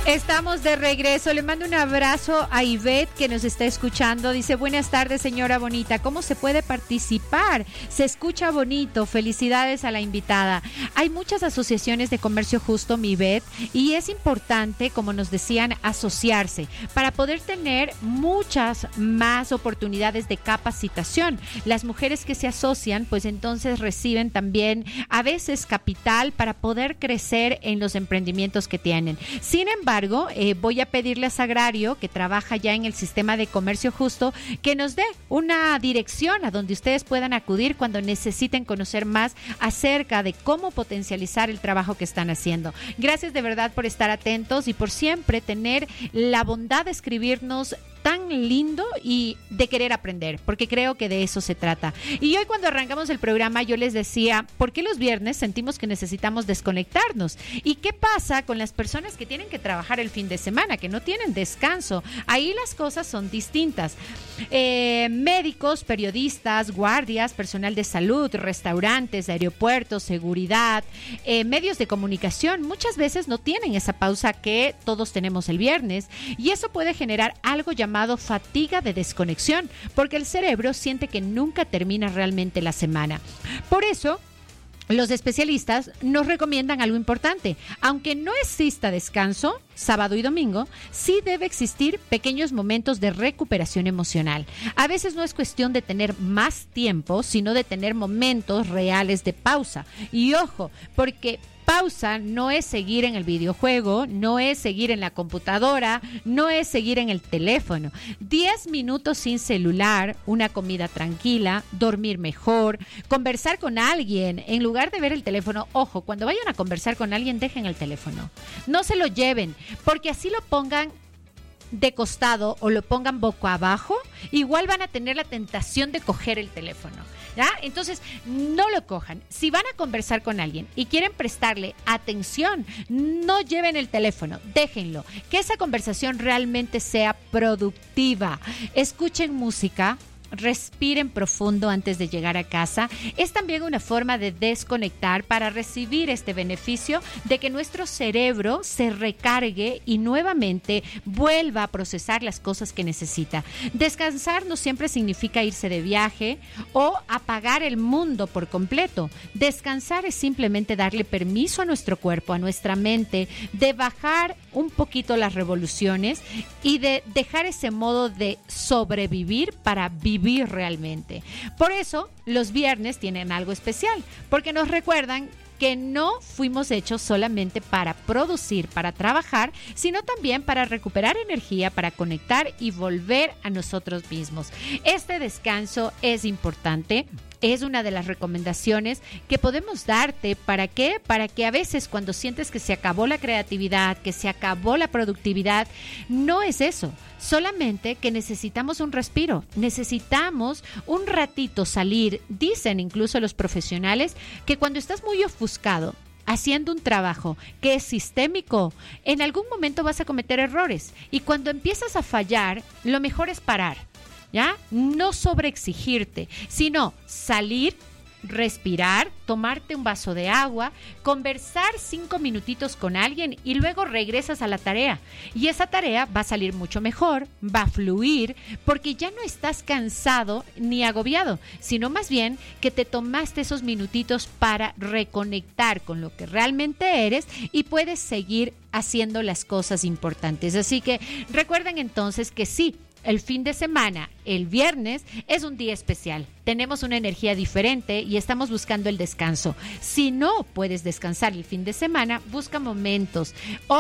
Estamos de regreso. Le mando un abrazo a Ivette que nos está escuchando. Dice, buenas tardes, señora bonita. ¿Cómo se puede participar? Se escucha bonito. Felicidades a la invitada. Hay muchas asociaciones de comercio justo, mi Ivette, y es importante, como nos decían, asociarse para poder tener muchas más oportunidades de capacitación. Las mujeres que se asocian, pues entonces reciben también a veces capital para poder crecer en los emprendimientos que tienen. Sin embargo, voy a pedirle a Sagrario, que trabaja ya en el sistema de comercio justo, que nos dé una dirección a donde ustedes puedan acudir cuando necesiten conocer más acerca de cómo potencializar el trabajo que están haciendo. Gracias de verdad por estar atentos y por siempre tener la bondad de escribirnos tan lindo y de querer aprender, porque creo que de eso se trata. Y hoy, cuando arrancamos el programa, yo les decía, ¿por qué los viernes sentimos que necesitamos desconectarnos? ¿Y qué pasa con las personas que tienen que trabajar el fin de semana, que no tienen descanso? Ahí las cosas son distintas. Médicos, periodistas, guardias, personal de salud, restaurantes, aeropuertos, seguridad, medios de comunicación, muchas veces no tienen esa pausa que todos tenemos el viernes, y eso puede generar algo llamado fatiga de desconexión, porque el cerebro siente que nunca termina realmente la semana. Por eso, los especialistas nos recomiendan algo importante. Aunque no exista descanso, sábado y domingo, sí debe existir pequeños momentos de recuperación emocional. A veces no es cuestión de tener más tiempo, sino de tener momentos reales de pausa. Y ojo, porque pausa no es seguir en el videojuego, no es seguir en la computadora, no es seguir en el teléfono. 10 minutos sin celular, una comida tranquila, dormir mejor, conversar con alguien en lugar de ver el teléfono. Ojo, cuando vayan a conversar con alguien, dejen el teléfono. No se lo lleven, porque así lo pongan de costado o lo pongan boca abajo, igual van a tener la tentación de coger el teléfono, ¿ya? Entonces, no lo cojan. Si van a conversar con alguien y quieren prestarle atención, no lleven el teléfono, déjenlo. Que esa conversación realmente sea productiva. Escuchen música, respiren profundo antes de llegar a casa. Es también una forma de desconectar para recibir este beneficio de que nuestro cerebro se recargue y nuevamente vuelva a procesar las cosas que necesita. Descansar no siempre significa irse de viaje o apagar el mundo por completo. Descansar es simplemente darle permiso a nuestro cuerpo, a nuestra mente, de bajar un poquito las revoluciones y de dejar ese modo de sobrevivir para vivir realmente. Por eso, los viernes tienen algo especial, porque nos recuerdan que no fuimos hechos solamente para producir, para trabajar, sino también para recuperar energía, para conectar y volver a nosotros mismos. Este descanso es importante. Es una de las recomendaciones que podemos darte. ¿Para qué? Para que a veces, cuando sientes que se acabó la creatividad, que se acabó la productividad, no es eso. Solamente que necesitamos un respiro, necesitamos un ratito salir. Dicen incluso los profesionales que cuando estás muy ofuscado haciendo un trabajo que es sistémico, en algún momento vas a cometer errores. Y cuando empiezas a fallar, lo mejor es parar. ¿Ya? No sobreexigirte, sino salir, respirar, tomarte un vaso de agua, conversar 5 minutitos con alguien y luego regresas a la tarea. Y esa tarea va a salir mucho mejor, va a fluir, porque ya no estás cansado ni agobiado, sino más bien que te tomaste esos minutitos para reconectar con lo que realmente eres y puedes seguir haciendo las cosas importantes. Así que recuerden entonces que sí, el fin de semana, el viernes, es un día especial. Tenemos una energía diferente y estamos buscando el descanso. Si no puedes descansar el fin de semana, busca momentos.